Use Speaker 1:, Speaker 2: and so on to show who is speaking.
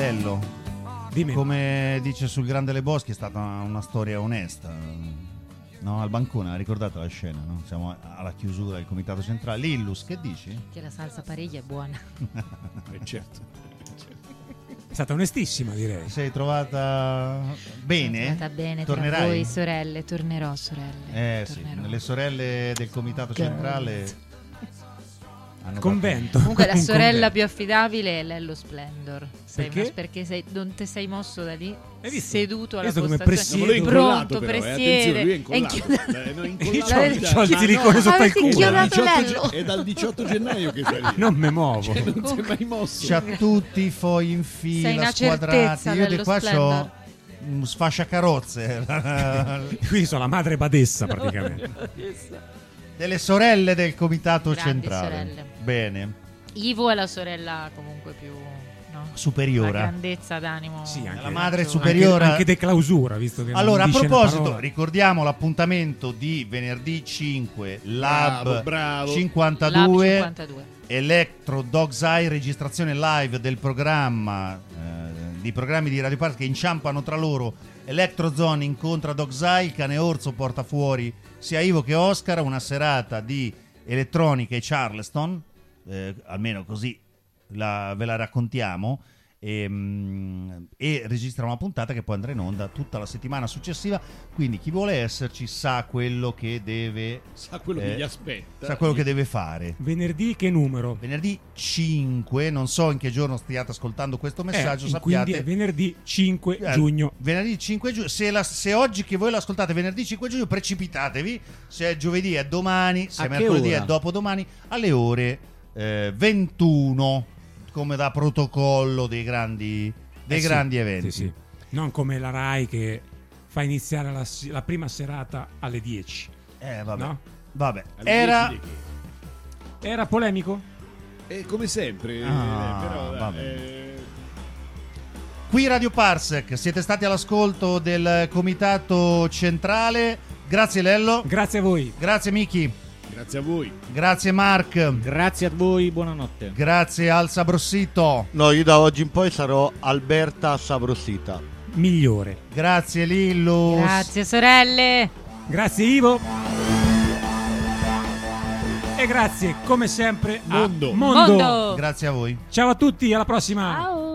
Speaker 1: Lello,
Speaker 2: Dimmi.
Speaker 1: come dice sul Grande Le Boschi, è stata una storia onesta. No, al bancone, ricordate la scena, no? Siamo alla chiusura del comitato centrale. Lillus, che dici?
Speaker 3: Che la salsa pariglia è buona.
Speaker 4: Certo.
Speaker 2: È stata onestissima, direi.
Speaker 1: Sei trovata bene?
Speaker 3: Sono andata bene
Speaker 1: Tornerai?
Speaker 3: tra voi sorelle, tornerò sorelle.
Speaker 1: Sì,
Speaker 3: tornerò.
Speaker 1: le sorelle del comitato
Speaker 3: Girls.
Speaker 1: centrale hanno
Speaker 2: Convento.
Speaker 3: Comunque la
Speaker 2: Un
Speaker 3: sorella
Speaker 2: convento.
Speaker 3: più affidabile è Lello Splendor.
Speaker 2: Perché?
Speaker 3: Perché non te sei mosso da lì,
Speaker 2: Hai visto?
Speaker 3: seduto alla
Speaker 2: Visto come
Speaker 3: postazione,
Speaker 2: presiedo?
Speaker 3: pronto,
Speaker 4: Però,
Speaker 3: presiede.
Speaker 4: attenzione, lui è
Speaker 3: È
Speaker 4: incollato.
Speaker 3: inchiodato.
Speaker 2: Io c'ho il silicone sotto il
Speaker 3: Avete
Speaker 2: culo.
Speaker 3: inchiodato Lello.
Speaker 4: È dal 18 gennaio che sta lì.
Speaker 2: Non me muovo.
Speaker 4: Non si è mai mosso.
Speaker 1: C'ha tutti i fogli in
Speaker 3: Sei
Speaker 1: fila,
Speaker 3: una
Speaker 1: squadrati.
Speaker 3: certezza,
Speaker 1: Io di
Speaker 3: Lello
Speaker 1: qua
Speaker 3: Splendor.
Speaker 1: c'ho un sfasciacarrozze.
Speaker 2: Qui sono la madre badessa praticamente.
Speaker 1: Delle sorelle del comitato
Speaker 3: Grandi
Speaker 1: centrale.
Speaker 3: sorelle.
Speaker 1: Bene.
Speaker 3: Ivo è la sorella comunque più, no? La
Speaker 1: Superiore.
Speaker 3: grandezza d'animo.
Speaker 2: Sì, anche
Speaker 1: La madre
Speaker 3: maggiore.
Speaker 1: superiore.
Speaker 2: Anche de clausura, visto che
Speaker 1: Allora, a
Speaker 2: non dice una
Speaker 1: proposito,
Speaker 2: parola.
Speaker 1: ricordiamo l'appuntamento di venerdì 5, Lab
Speaker 4: Bravo.
Speaker 1: 52,
Speaker 3: Lab 52.
Speaker 1: Electro Dog's Eye, registrazione live del programma, di programmi di Radio Park che inciampano tra loro. Electro Zone incontra Dog's Eye, il cane orso porta fuori sia Ivo che Oscar, una serata di elettronica e Charleston, almeno così ve la raccontiamo, e registra una puntata che poi andrà in onda tutta la settimana successiva, quindi chi vuole esserci sa quello che deve
Speaker 4: Sa quello che gli aspetta.
Speaker 1: sa quello che deve fare.
Speaker 2: Venerdì che numero?
Speaker 1: Venerdì 5, non so in che giorno stiate ascoltando questo messaggio,
Speaker 2: Quindi
Speaker 1: sappiate
Speaker 2: è venerdì 5 giugno.
Speaker 1: venerdì 5 giugno. Se oggi che voi l'ascoltate venerdì 5 giugno, precipitatevi. Se è giovedì è domani, se
Speaker 5: A
Speaker 1: è
Speaker 5: che
Speaker 1: mercoledì
Speaker 5: ora?
Speaker 1: è dopodomani alle ore 21, come da protocollo dei grandi grandi eventi.
Speaker 2: Sì, sì. Non come la Rai che fa iniziare la prima serata alle 10.
Speaker 1: Vabbè.
Speaker 2: No?
Speaker 1: Vabbè.
Speaker 4: Alle
Speaker 1: Era
Speaker 4: 10 di che?
Speaker 2: Era polemico?
Speaker 4: Come sempre. Però,
Speaker 1: vabbè. Qui Radio Parsec, siete stati all'ascolto del comitato centrale. Grazie Lello.
Speaker 2: Grazie a voi.
Speaker 1: Grazie Miki.
Speaker 4: Grazie a voi.
Speaker 1: Grazie Mark.
Speaker 5: Grazie a voi, buonanotte.
Speaker 1: Grazie al Sabrossito.
Speaker 6: No, io da oggi in poi sarò Alberta Sabrossita.
Speaker 2: Migliore.
Speaker 1: Grazie Lillus.
Speaker 3: Grazie sorelle.
Speaker 2: Grazie Ivo. E grazie come sempre a
Speaker 4: Mondo.
Speaker 2: Mondo.
Speaker 3: Mondo.
Speaker 1: Grazie a voi.
Speaker 2: Ciao a tutti, alla prossima.
Speaker 3: Ciao.